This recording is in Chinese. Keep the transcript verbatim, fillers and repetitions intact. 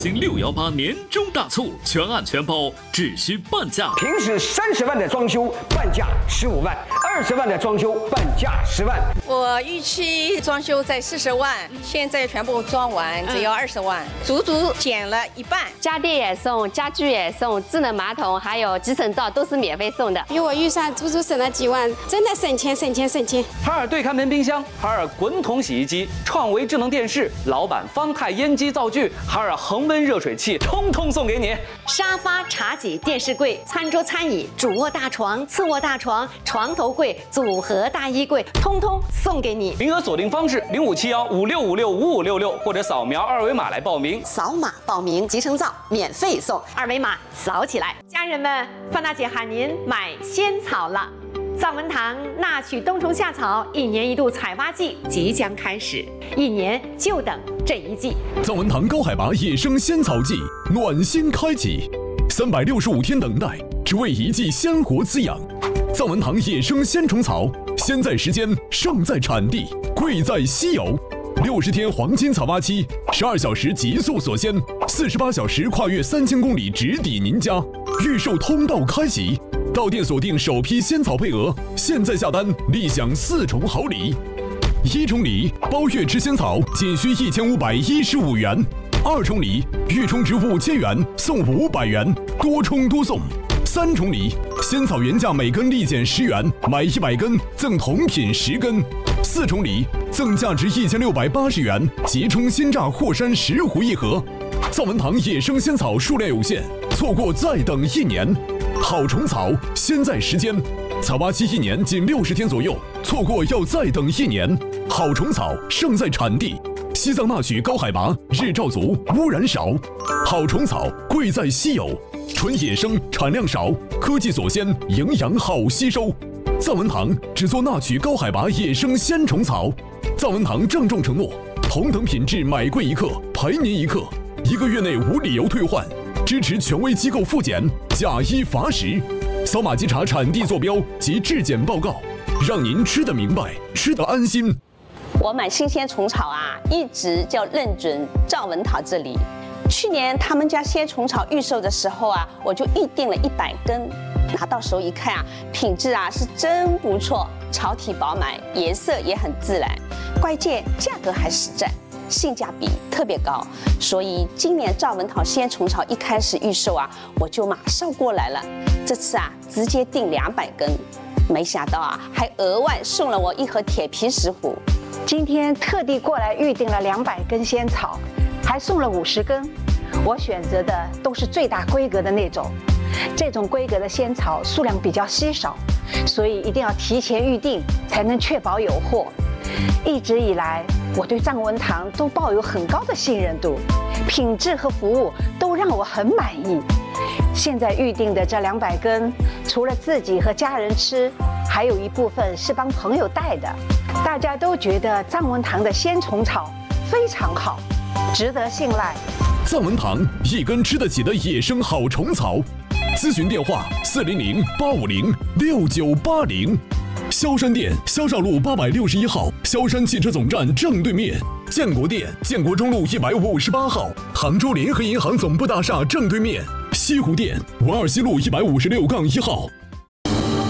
京六幺八年终大促，全案全包，只需半价。 平时三十万的装修，半价十五万；二十万的装修，半价十万。 我预期装修在四十万，现在全部装完只要二十万，足足减了一半。 家电也送，家具也送，智能马桶还有集成灶都是免费送的。 比我预算足足省了几万，真的省钱省钱省钱。 海尔对看门冰箱、海尔滚筒洗衣机、创维智能电视、老板方太烟机灶具、海尔恒温热水器，通通送给你。 沙发、茶几、电视柜、餐桌、餐椅、主卧大床、次卧大床、床头柜、组合大衣柜，通通送给你。 名额锁定方式：零五七幺五六五六五五六六，或者扫描二维码来报名。 扫码报名，集成灶免费送，二维码扫起来。家人们，范大姐喊您买仙草了。藏文堂纳曲冬虫夏草一年一度采发季即将开始，一年就等这一季。 藏文堂高海拔野生仙草季暖心开启，三百六十五天等待，只为一季鲜活滋养。藏文堂野生仙虫草，鲜在时间，胜在产地，贵在稀有。六十天黄金采发期，十二小时极速锁鲜，四十八小时跨越三千公里直抵您家。预售通道开启。到店锁定首批仙草配额，现在下单立享四重好礼：一重礼包月吃仙草仅需一千五百一十五元；二重礼预充值五千元送五百元，多充多送；三重礼仙草原价每根立减十元，买一百根赠同品十根；四重礼赠价值一千六百八十元即充鲜榨霍山十壶一盒。藏文堂野生仙草数量有限，错过再等一年。好虫草，鲜在时间，采挖期一年仅六十天左右，错过要再等一年。好虫草，胜在产地。西藏纳曲高海拔，日照足，污染少。好虫草，贵在稀有，纯野生，产量少，科技锁鲜，营养好吸收。藏文堂只做纳曲高海拔野生鲜虫草。藏文堂郑重承诺，同等品质买贵一克，赔您一克，一个月内无理由退换。支持权威机构复检，假一罚十。扫码稽查产地坐标及质检报告，让您吃得明白，吃得安心。 我买新鲜虫草啊，一直就认准藏文堂这里。去年他们家鲜虫草预售的时候啊，我就预定了一百根。拿到手一看啊，品质啊是真不错，草体饱满，颜色也很自然，关键价格还实在。性价比特别高，所以今年藏文堂鲜虫草一开始预售啊，我就马上过来了。这次啊，直接订两百根，没想到啊，还额外送了我一盒铁皮石斛。 今天特地过来预定了两百根仙草，还送了五十根。我选择的都是最大规格的那种，这种规格的仙草数量比较稀少，所以一定要提前预定，才能确保有货。一直以来，我对藏文堂都抱有很高的信任度，品质和服务都让我很满意。现在预定的这两百根，除了自己和家人吃，还有一部分是帮朋友带的。大家都觉得藏文堂的鲜虫草非常好，值得信赖。 藏文堂一根吃得起的野生好虫草，咨询电话：四零零八五零六九八零。萧山店萧少路八百六十一号，萧山汽车总站正对面；建国店建国中路一百五十八号，杭州联合银行总部大厦正对面；西湖店文二西路一百五十六杠一号。